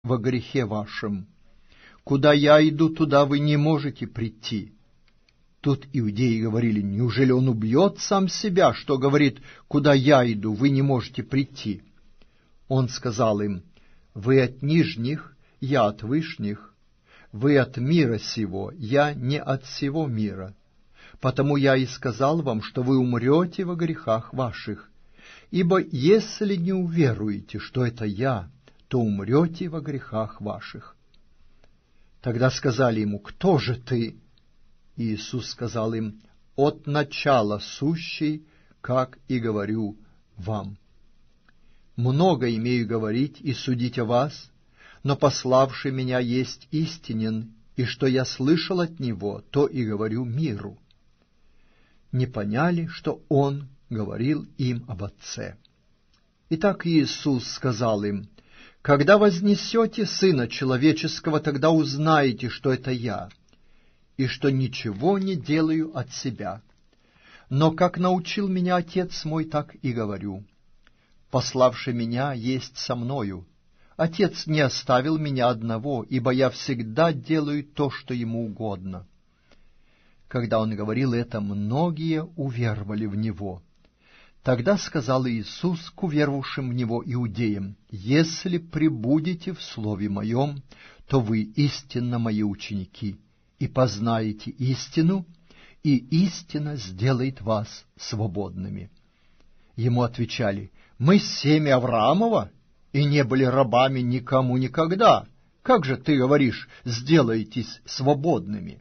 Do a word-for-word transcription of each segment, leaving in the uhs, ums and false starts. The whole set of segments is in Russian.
во грехе вашем. Куда я иду, туда вы не можете прийти». Тут иудеи говорили: неужели он убьет сам себя, что говорит: «Куда я иду, вы не можете прийти»? Он сказал им: «Вы от нижних, я от вышних, вы от мира сего, я не от сего мира. Потому я и сказал вам, что вы умрете во грехах ваших. Ибо если не уверуете, что это я, то умрете во грехах ваших». Тогда сказали ему: «Кто же ты?» И Иисус сказал им: «От начала сущий, как и говорю вам. Много имею говорить и судить о вас, но пославший меня есть истинен, и что я слышал от него, то и говорю миру». Не поняли, что он говорил им об Отце. Итак, Иисус сказал им: «Когда вознесете Сына Человеческого, тогда узнаете, что это я, и что ничего не делаю от себя. Но как научил меня Отец мой, так и говорю. Пославший меня есть со мною. Отец не оставил меня одного, ибо я всегда делаю то, что ему угодно». Когда он говорил это, многие уверовали в него. Тогда сказал Иисус к уверовавшим в него иудеям: «Если пребудете в слове моем, то вы истинно мои ученики, и познаете истину, и истина сделает вас свободными». Ему отвечали: «Мы семя Авраамова, и не были рабами никому никогда. Как же ты говоришь: сделаетесь свободными?»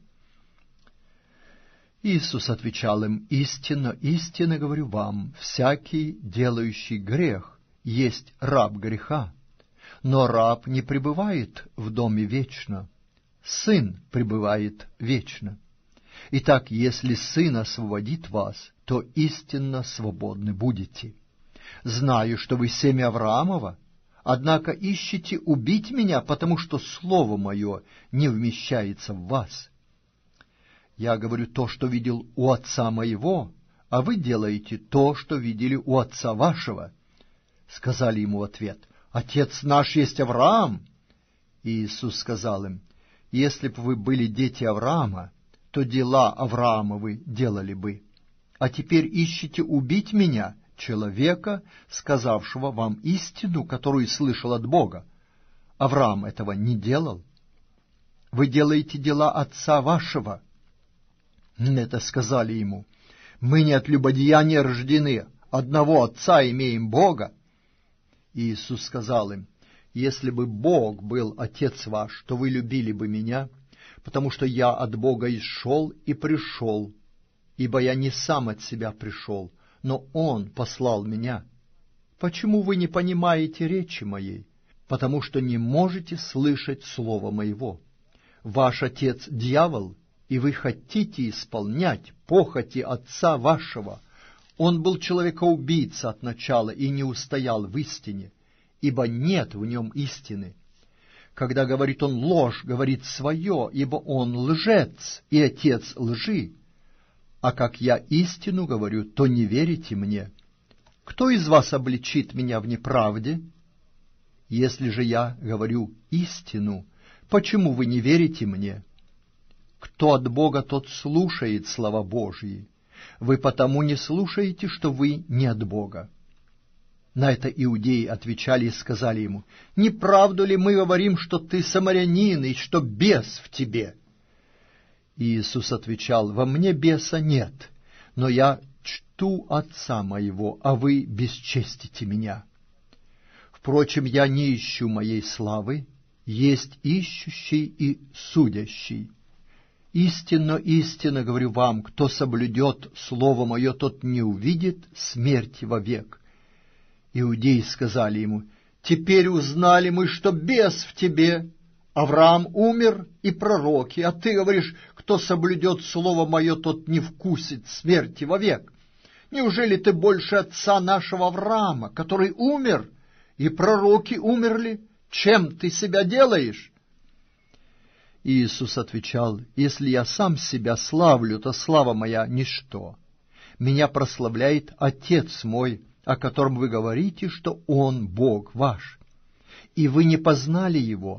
Иисус отвечал им: «Истинно, истинно говорю вам, всякий, делающий грех, есть раб греха. Но раб не пребывает в доме вечно, Сын пребывает вечно. Итак, если Сын освободит вас, то истинно свободны будете. Знаю, что вы семя Авраамова, однако ищете убить меня, потому что слово мое не вмещается в вас. Я говорю то, что видел у отца моего, а вы делаете то, что видели у отца вашего». Сказали ему в ответ: «Отец наш есть Авраам». И Иисус сказал им: «Если бы вы были дети Авраама, то дела Авраамовы делали бы. А теперь ищете убить меня, человека, сказавшего вам истину, которую слышал от Бога. Авраам этого не делал. Вы делаете дела отца вашего». Это сказали ему: «Мы не от любодеяния рождены, одного отца имеем, Бога». И Иисус сказал им: «Если бы Бог был отец ваш, то вы любили бы меня, потому что я от Бога исшел и пришел, ибо я не сам от себя пришел, но Он послал меня. Почему вы не понимаете речи моей? Потому что не можете слышать слова моего. Ваш отец — дьявол, и вы хотите исполнять похоти отца вашего. Он был человекоубийца от начала и не устоял в истине, ибо нет в нем истины. Когда говорит он ложь, говорит свое, ибо он лжец и отец лжи. А как я истину говорю, то не верите мне. Кто из вас обличит меня в неправде? Если же я говорю истину, почему вы не верите мне? Кто от Бога, тот слушает слова Божьи. Вы потому не слушаете, что вы не от Бога». На это иудеи отвечали и сказали ему: «Не правду ли мы говорим, что ты самарянин, и что бес в тебе?» И Иисус отвечал: «Во мне беса нет, но я чту Отца моего, а вы бесчестите меня. Впрочем, я не ищу моей славы, есть ищущий и судящий. Истинно, истинно говорю вам, кто соблюдет слово мое, тот не увидит смерти вовек». Иудеи сказали ему: «Теперь узнали мы, что бес в тебе. Авраам умер и пророки, а ты говоришь: кто соблюдет слово мое, тот не вкусит смерти вовек. Неужели ты больше отца нашего Авраама, который умер, и пророки умерли? Чем ты себя делаешь?» Иисус отвечал: «Если я сам себя славлю, то слава моя ничто. Меня прославляет Отец мой, о котором вы говорите, что Он Бог ваш. и вы не познали его,